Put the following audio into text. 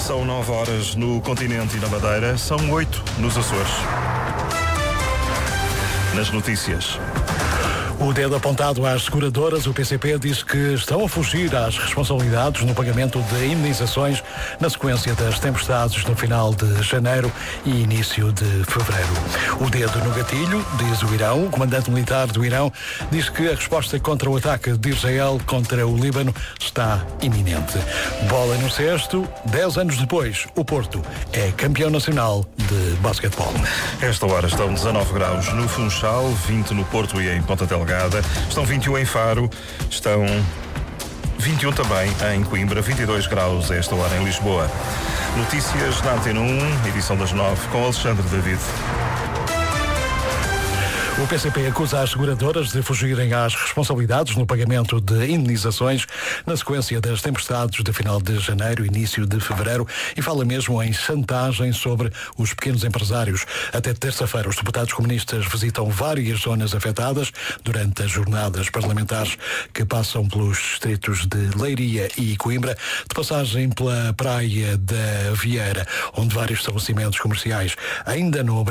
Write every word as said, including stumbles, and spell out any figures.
São nove horas no continente e na Madeira, são oito nos Açores. Nas notícias. O dedo apontado às seguradoras, o P C P diz que estão a fugir às responsabilidades no pagamento de indemnizações na sequência das tempestades no final de janeiro e início de fevereiro. O dedo no gatilho, diz o Irão. O comandante militar do Irão diz que a resposta contra o ataque de Israel contra o Líbano está iminente. Bola no cesto, dez anos depois, o Porto é campeão nacional de basquetebol. Esta hora estão dezanove graus no Funchal, vinte no Porto e em Ponta Delgada. Estão vinte e um em Faro, estão vinte e um também em Coimbra, vinte e dois graus a esta hora em Lisboa. Notícias na Antena um, edição das nove, com Alexandre David. O P C P acusa as seguradoras de fugirem às responsabilidades no pagamento de indemnizações na sequência das tempestades de final de janeiro e início de fevereiro e fala mesmo em chantagem sobre os pequenos empresários. Até terça-feira, os deputados comunistas visitam várias zonas afetadas durante as jornadas parlamentares que passam pelos distritos de Leiria e Coimbra, de passagem pela praia da Vieira, onde vários estabelecimentos comerciais ainda não